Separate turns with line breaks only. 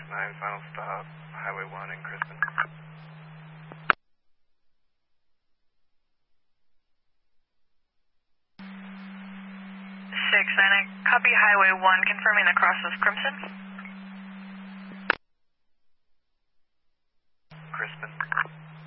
final stop, Highway 1 in Crispin.
6, and I copy Highway 1, confirming the cross of Crimson.